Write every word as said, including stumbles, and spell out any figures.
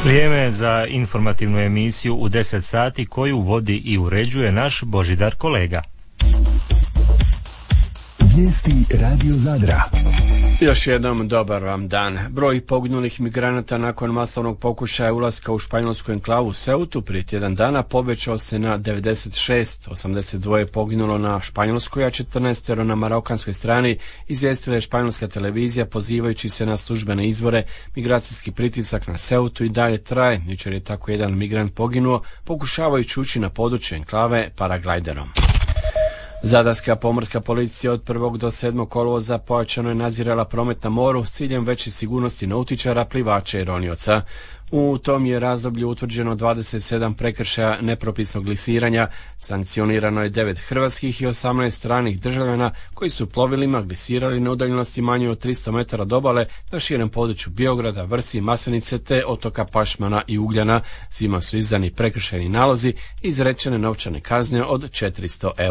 Vrijeme je za informativnu emisiju u deset sati koju vodi i uređuje naš Božidar kolega. Vijesti Radio Zadra. Još jednom dobar vam dan. Broj poginulih migranata nakon masovnog pokušaja ulaska u španjolsku enklavu Ceutu prije tjedan dana povećao se na devedeset šest, osamdeset dva je poginulo na španjolskoj, a četrnaest na marokanskoj strani, izvijestila je španjolska televizija pozivajući se na službene izvore. Migracijski pritisak na Ceutu i dalje traje. Jučer je tako jedan migrant poginuo pokušavajući ući na područje enklave paraglajderom. Zadarska pomorska policija od prvog do sedmog kolovoza pojačano je nadzirala promet na moru s ciljem veće sigurnosti nautičara, plivača i ronioca. U tom je razdoblju utvrđeno dvadeset sedam prekršaja nepropisnog glisiranja, sankcionirano je devet hrvatskih i osamnaest stranih državljana koji su plovilima glisirali na udaljenosti manje od tristo metara od obale na širem području Biograda, Vrsi, Maslenice te otoka Pašmana i Ugljana. Svima su izdani prekršajni nalozi i izrečene novčane kazne od četiristo eura.